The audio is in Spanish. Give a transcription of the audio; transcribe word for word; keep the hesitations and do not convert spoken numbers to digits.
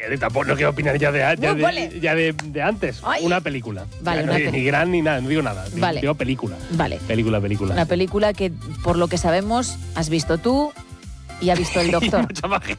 que tampoco no quiero opinar ya de, ya No, de, vale. ya de, de antes. Ay. Una película. Vale, Ya, una no, peli- Ni gran ni nada, no digo nada. Vale. Digo película. Vale. Película, película. Una película que, por lo que sabemos, has visto tú y ha visto el Y doctor. mucha más gente.